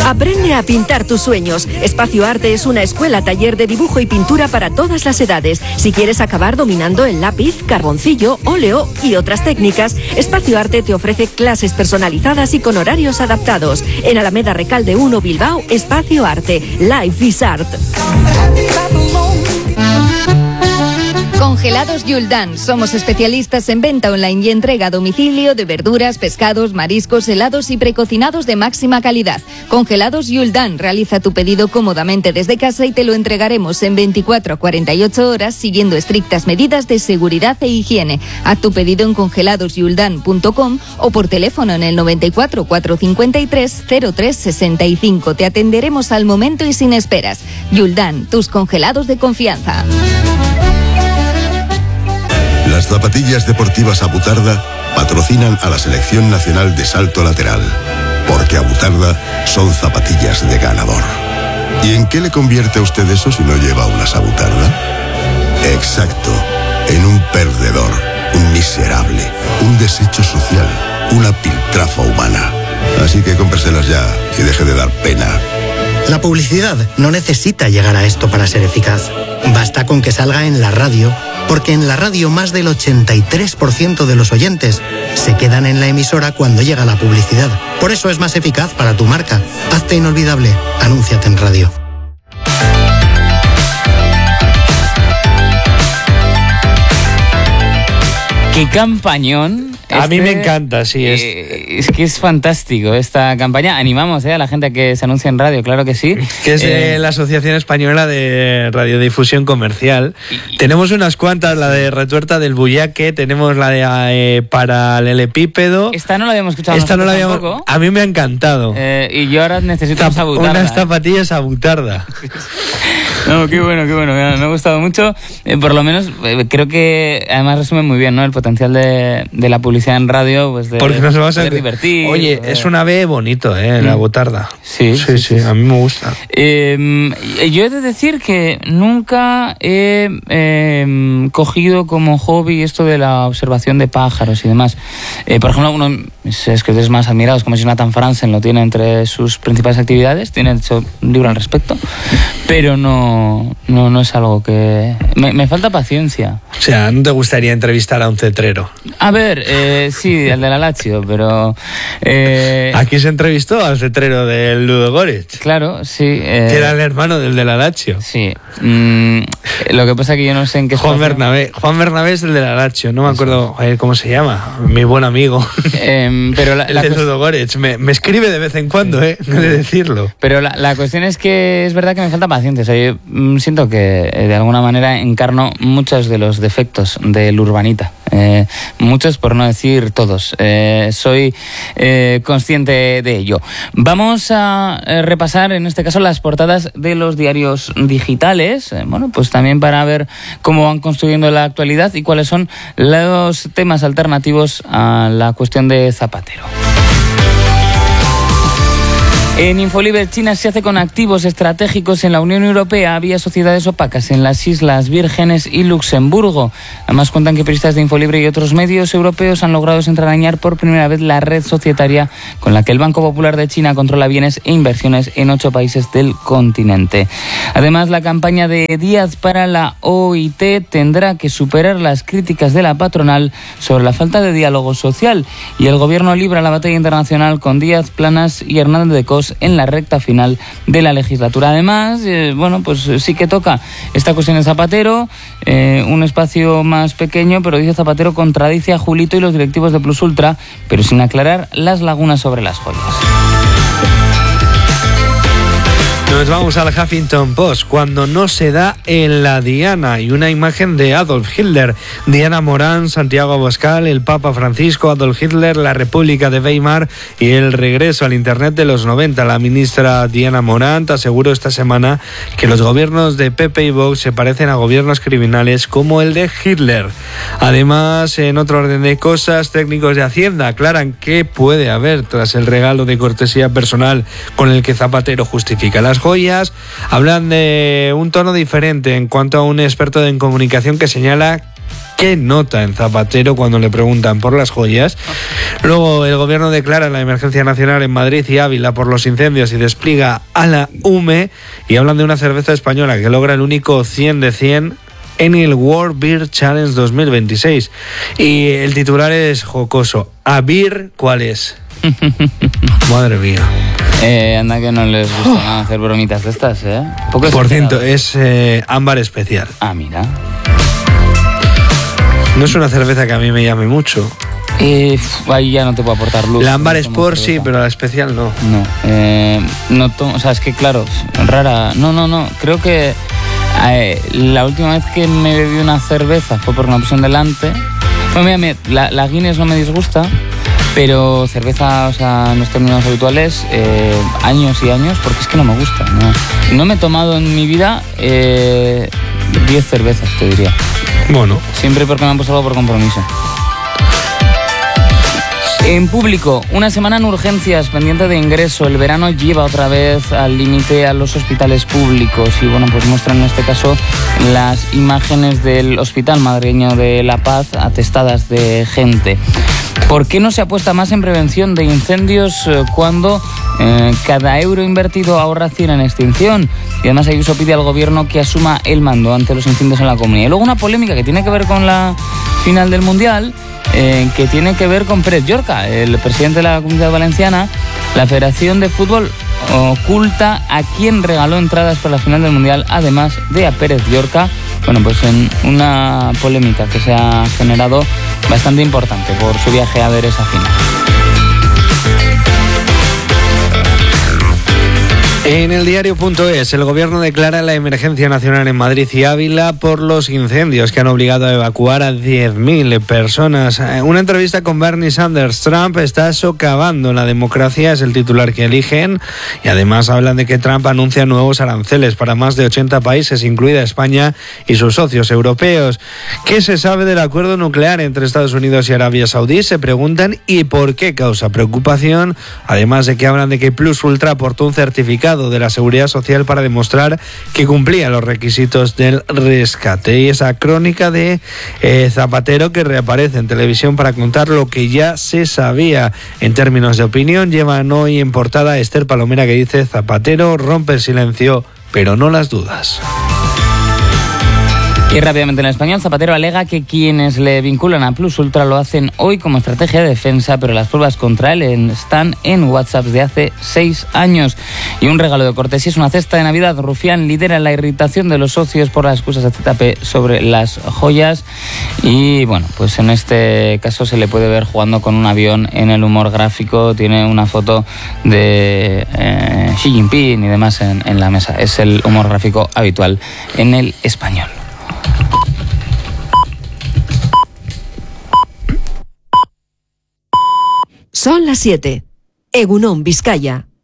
Aprende a pintar tus sueños. Espacio Arte es una escuela taller de dibujo y pintura para todas las edades. Si quieres acabar dominando el lápiz, carboncillo, óleo y otras técnicas, Espacio Arte te ofrece clases personalizadas y con horarios adaptados. En Alameda Recalde 1 Bilbao, Espacio Arte. Life is Art. Congelados Yuldan. Somos especialistas en venta online y entrega a domicilio de verduras, pescados, mariscos, helados y precocinados de máxima calidad. Congelados Yuldan. Realiza tu pedido cómodamente desde casa y te lo entregaremos en 24 a 48 horas siguiendo estrictas medidas de seguridad e higiene. Haz tu pedido en congeladosyuldan.com o por teléfono en el 94 453 0365. Te atenderemos al momento y sin esperas. Yuldan, tus congelados de confianza. Las zapatillas deportivas Abutarda patrocinan a la Selección Nacional de Salto Lateral, porque Abutarda son zapatillas de ganador. ¿Y en qué le convierte a usted eso si no lleva unas Abutarda? Exacto, en un perdedor, un miserable, un desecho social, una piltrafa humana. Así que cómpreselas ya y deje de dar pena. La publicidad no necesita llegar a esto para ser eficaz. Basta con que salga en la radio, porque en la radio más del 83% de los oyentes se quedan en la emisora cuando llega la publicidad. Por eso es más eficaz para tu marca. Hazte inolvidable. Anúnciate en radio. ¡Qué campañón! A mí me encanta, sí. Es que es fantástico esta campaña. Animamos a la gente a que se anuncie en radio, claro que sí. Que es de la Asociación Española de Radiodifusión Comercial. Tenemos unas cuantas, la de Retuerta del Bullaque, tenemos la de para el Elepípedo. Esta no la habíamos escuchado. Esta no la habíamos. Tampoco. A mí me ha encantado. Y yo ahora necesito unas zapatillas Abutarda. No, qué bueno, me ha gustado mucho. Por lo menos creo que además resume muy bien, ¿no? El potencial de la publicidad en radio, pues de porque nos vas a divertir. Oye, es una B bonito, la Abutarda. Sí, a mí me gusta. Yo he de decir que nunca he cogido como hobby esto de la observación de pájaros y demás. Por ejemplo, uno de mis escritores más admirados, como Jonathan Franzen, lo tiene entre sus principales actividades. Tiene hecho un libro al respecto, pero no es algo que... Me falta paciencia. O sea, ¿no te gustaría entrevistar a un cetrero? A ver, sí, el de la Lazio, pero... Aquí se entrevistó al cetrero del Ludogorets. Claro, sí. Que era el hermano del de la Lazio. Sí. Lo que pasa es que yo no sé en qué... Juan Bernabé es el de la Lazio, no me acuerdo cómo se llama, mi buen amigo. Pero el de Ludogorets. Me escribe de vez en cuando, he de decirlo. Pero la cuestión es que es verdad que me falta paciencia. O sea, yo siento que de alguna manera encarno muchos de los defectos del urbanita. Muchos, por no decir todos. Soy consciente de ello. Vamos a repasar en este caso las portadas de los diarios digitales, bueno, pues también para ver cómo van construyendo la actualidad y cuáles son los temas alternativos a la cuestión de Zapatero. En Infolibre, China se hace con activos estratégicos en la Unión Europea. Había sociedades opacas en las Islas Vírgenes y Luxemburgo. Además, cuentan que periodistas de Infolibre y otros medios europeos han logrado desentrañar por primera vez la red societaria con la que el Banco Popular de China controla bienes e inversiones en 8 países del continente. Además, la campaña de Díaz para la OIT tendrá que superar las críticas de la patronal sobre la falta de diálogo social. Y el gobierno libra la batalla internacional con Díaz, Planas y Hernández de Cos en la recta final de la legislatura. Además, bueno, pues sí que toca esta cuestión de Zapatero, un espacio más pequeño, pero dice Zapatero contradice a Julito y los directivos de Plus Ultra, pero sin aclarar las lagunas sobre las joyas. Nos vamos al Huffington Post, cuando no se da en la Diana, y una imagen de Adolf Hitler, Diana Morán, Santiago Abascal, el Papa Francisco, Adolf Hitler, la República de Weimar y el regreso al Internet de los 90. La ministra Diana Morán aseguró esta semana que los gobiernos de PP y Vox se parecen a gobiernos criminales como el de Hitler. Además, en otro orden de cosas, técnicos de Hacienda aclaran qué puede haber tras el regalo de cortesía personal con el que Zapatero justifica las joyas. Hablan de un tono diferente en cuanto a un experto en comunicación que señala ¿Qué nota en Zapatero cuando le preguntan por las joyas? Luego el gobierno declara la emergencia nacional en Madrid y Ávila por los incendios y despliega a la UME, y hablan de una cerveza española que logra el único 100 de 100 en el World Beer Challenge 2026. Y el titular es jocoso. ¿A beer cuál es? Madre mía. Anda que no les gusta nada hacer bromitas de estas, ¿eh? Por ciento, es ámbar especial. Ah, mira. No es una cerveza que a mí me llame mucho. Ahí ya no te puedo aportar luz. La ámbar Sport sí, pero la especial no. No, o sea, es que claro, rara. No. Creo que la última vez que me bebí una cerveza fue por una opción delante. Bueno, mira, la Guinness no me disgusta, pero cerveza, o sea, en los términos habituales, años y años, porque es que no me gusta. No me he tomado en mi vida 10 cervezas, te diría. Bueno. Siempre porque me han puesto algo por compromiso. En público, una semana en urgencias, pendiente de ingreso. El verano lleva otra vez al límite a los hospitales públicos y bueno, pues muestran en este caso las imágenes del Hospital Madrileño de La Paz atestadas de gente. ¿Por qué no se apuesta más en prevención de incendios cuando cada euro invertido ahorra 100 en extinción? Y además Ayuso pide al gobierno que asuma el mando ante los incendios en la comunidad. Y luego una polémica que tiene que ver con la final del Mundial, que tiene que ver con Pérez Llorca, el presidente de la Comunidad Valenciana. La Federación de Fútbol oculta a quien regaló entradas para la final del Mundial, además de a Pérez Llorca. Bueno, pues en una polémica que se ha generado bastante importante por su viaje a ver esa final. En el diario.es, el gobierno declara la emergencia nacional en Madrid y Ávila por los incendios que han obligado a evacuar a 10.000 personas. Una entrevista con Bernie Sanders. Trump está socavando la democracia, es el titular que eligen, y además hablan de que Trump anuncia nuevos aranceles para más de 80 países, incluida España y sus socios europeos. ¿Qué se sabe del acuerdo nuclear entre Estados Unidos y Arabia Saudí? Se preguntan, ¿y por qué causa preocupación? Además de que hablan de que Plus Ultra aportó un certificado de la Seguridad Social para demostrar que cumplía los requisitos del rescate. Y esa crónica de Zapatero que reaparece en televisión para contar lo que ya se sabía. En términos de opinión, llevan hoy en portada a Esther Palomera, que dice: Zapatero rompe el silencio, pero no las dudas. Y rápidamente en el Español, Zapatero alega que quienes le vinculan a Plus Ultra lo hacen hoy como estrategia de defensa, pero las pruebas contra él están en WhatsApp de hace 6 años. Y un regalo de cortesía es una cesta de Navidad. Rufián lidera la irritación de los socios por las excusas de ZP sobre las joyas. Y bueno, pues en este caso se le puede ver jugando con un avión en el humor gráfico. Tiene una foto de Xi Jinping y demás en la mesa. Es el humor gráfico habitual en el Español. Son las 7. Egunon, Vizcaya.